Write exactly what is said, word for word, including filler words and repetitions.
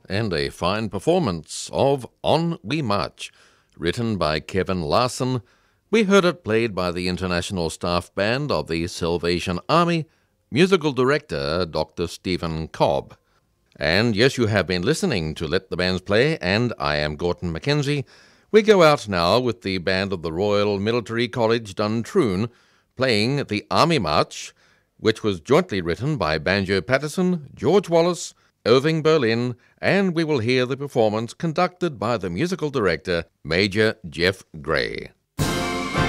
and a fine performance of On We March, written by Kevin Larson. We heard it played by the International Staff Band of the Salvation Army, musical director Doctor Stephen Cobb. And yes, you have been listening to Let the Bands Play, and I am Gorton Mackenzie. We go out now with the band of the Royal Military College Duntroon playing the Army March, which was jointly written by Banjo Patterson, George Wallace, Irving Berlin, and we will hear the performance conducted by the musical director, Major Jeff Gray.